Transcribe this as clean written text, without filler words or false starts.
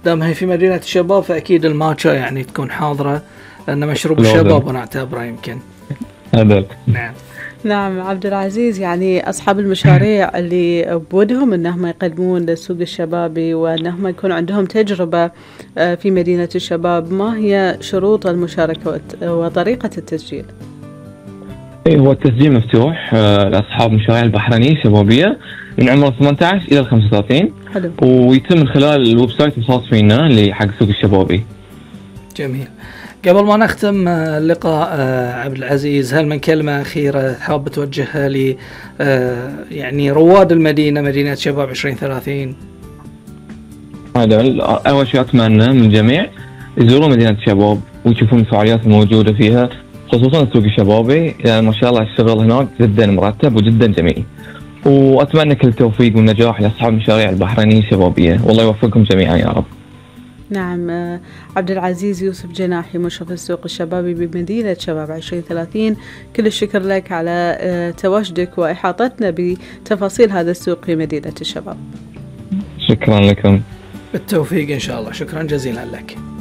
دام هي في مدينة الشباب فأكيد الماتشا يعني تكون حاضرة، لأن مشروب الشباب ونعتبره يمكن. هذا نعم. نعم عبد العزيز، يعني أصحاب المشاريع اللي بودهم أنهم يقدمون للسوق الشبابي وأنهم يكون عندهم تجربة في مدينة الشباب، ما هي شروط المشاركة وطريقة التسجيل؟ هو التسجيل مفتوح لأصحاب المشاريع البحرينية الشبابية من عمر 18 إلى 35. حلو. ويتم من خلال الويب سايت الخاص فينا اللي حق السوق الشبابي. جميل. قبل ما نختم اللقاء عبد العزيز، هل من كلمة أخيرة حاب توجهها لي يعني رواد المدينة، مدينة شباب 2030؟ هذا أول شيء أتمنى من الجميع يزوروا مدينة الشباب ويشوفون الفعاليات الموجودة فيها، خصوصا السوق الشبابي، يعني ما شاء الله الشغل هناك جدا مرتب وجدا جميل. وأتمنى كل التوفيق والنجاح لأصحاب المشاريع البحرينية الشبابية، والله يوفقكم جميعا يا رب. نعم عبد العزيز يوسف جناحي، مشرف السوق الشبابي بمدينة شباب 2030، كل الشكر لك على تواجدك وإحاطتنا بتفاصيل هذا السوق في مدينة الشباب. شكرا لكم. بالتوفيق إن شاء الله. شكرا جزيلا لك.